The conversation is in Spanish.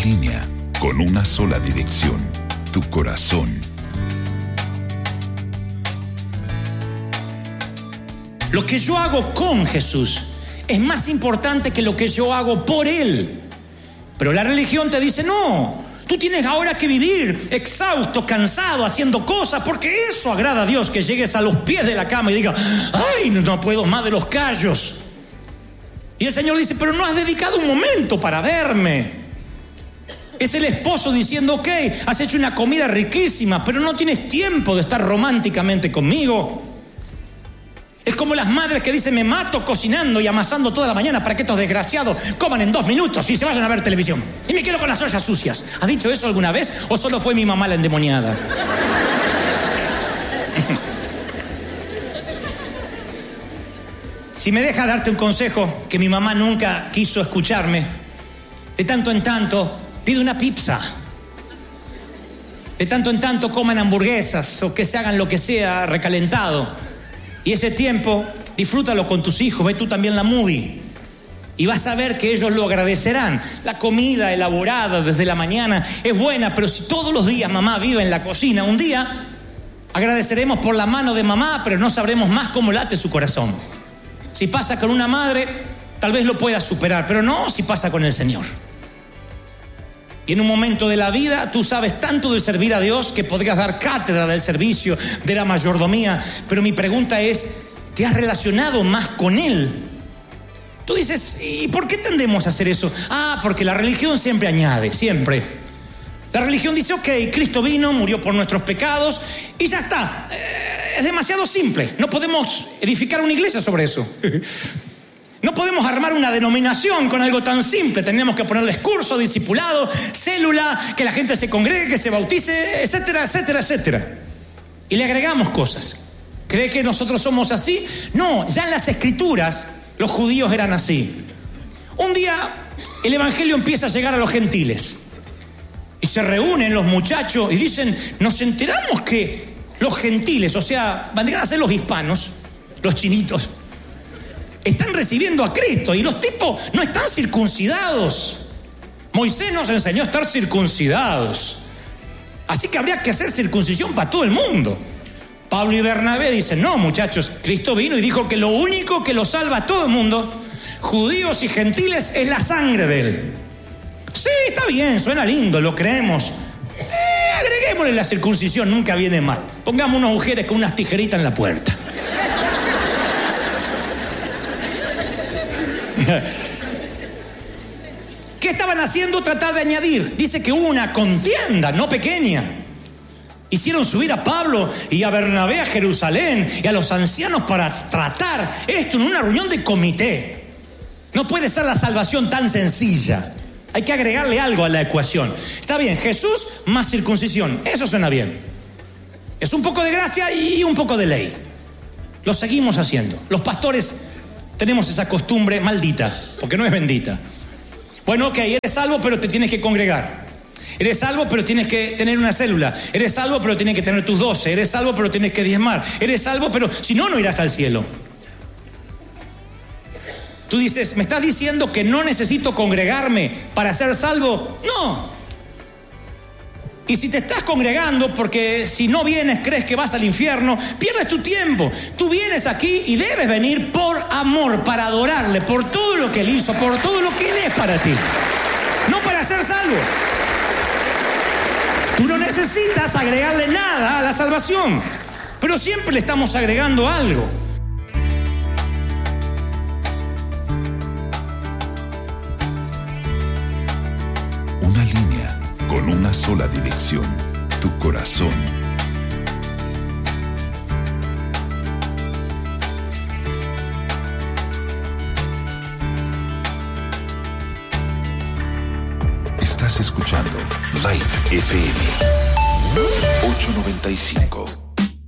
línea con una sola dirección, tu corazón. Lo que yo hago con Jesús es más importante que lo que yo hago por Él. Pero la religión te dice, no, tú tienes ahora que vivir exhausto, cansado, haciendo cosas, porque eso agrada a Dios, que llegues a los pies de la cama y digas, ay, no puedo más de los callos. Y el Señor dice, pero no has dedicado un momento para verme. Es el esposo diciendo, ok, has hecho una comida riquísima, pero no tienes tiempo de estar románticamente conmigo. Es como las madres que dicen, me mato cocinando y amasando toda la mañana para que estos desgraciados coman en 2 minutos y se vayan a ver televisión. Y me quedo con las ollas sucias. ¿Has dicho eso alguna vez o solo fue mi mamá la endemoniada? Si me dejas darte un consejo que mi mamá nunca quiso escucharme, de tanto en tanto pide una pizza. De tanto en tanto coman hamburguesas o que se hagan lo que sea recalentado. Y ese tiempo, disfrútalo con tus hijos, ve tú también la movie. Y vas a ver que ellos lo agradecerán. La comida elaborada desde la mañana es buena, pero si todos los días mamá vive en la cocina, un día agradeceremos por la mano de mamá, pero no sabremos más cómo late su corazón. Si pasa con una madre, tal vez lo puedas superar, pero no si pasa con el Señor. Y en un momento de la vida tú sabes tanto de servir a Dios que podrías dar cátedra del servicio, de la mayordomía. Pero mi pregunta es, ¿te has relacionado más con Él? Tú dices, ¿y por qué tendemos a hacer eso? Porque la religión siempre añade, siempre. La religión dice, ok, Cristo vino, murió por nuestros pecados y ya está. Es demasiado simple. No podemos edificar una iglesia sobre eso. No podemos armar una denominación con algo tan simple. Tenemos que ponerles curso, discipulado, célula, que la gente se congregue, que se bautice, etcétera, etcétera, etcétera. Y le agregamos cosas. ¿Cree que nosotros somos así? No, ya en las Escrituras los judíos eran así. Un día el evangelio empieza a llegar a los gentiles. Y se reúnen los muchachos y dicen, nos enteramos que los gentiles, o sea, vendrían a ser los hispanos, los chinitos, están recibiendo a Cristo y los tipos no están circuncidados. Moisés nos enseñó a estar circuncidados. Así que habría que hacer circuncisión para todo el mundo. Pablo y Bernabé dicen, no muchachos, Cristo vino y dijo que lo único que lo salva a todo el mundo, judíos y gentiles, es la sangre de Él. Sí, está bien, suena lindo, lo creemos. Agreguémosle la circuncisión, nunca viene mal. Pongamos unos agujeros con unas tijeritas en la puerta. ¿Qué estaban haciendo? Tratar de añadir. Dice que hubo una contienda no pequeña. Hicieron subir a Pablo y a Bernabé a Jerusalén y a los ancianos para tratar esto en una reunión de comité. No puede ser la salvación tan sencilla. Hay que agregarle algo a la ecuación. Está bien, Jesús más circuncisión. Eso suena bien. Es un poco de gracia y un poco de ley. Lo seguimos haciendo. Los pastores tenemos esa costumbre maldita, porque no es bendita. Bueno, ok, eres salvo, pero te tienes que congregar. Eres salvo, pero tienes que tener una célula. Eres salvo, pero tienes que tener tus 12. Eres salvo, pero tienes que diezmar. Eres salvo, pero si no, no irás al cielo. Tú dices, ¿me estás diciendo que no necesito congregarme para ser salvo? No. Y si te estás congregando porque si no vienes crees que vas al infierno, pierdes tu tiempo. Tú vienes aquí y debes venir por amor, para adorarle, por todo lo que Él hizo, por todo lo que Él es para ti. No para ser salvo. Tú no necesitas agregarle nada a la salvación, pero siempre le estamos agregando algo. Una línea con una sola dirección, tu corazón. Estás escuchando Life FM 895.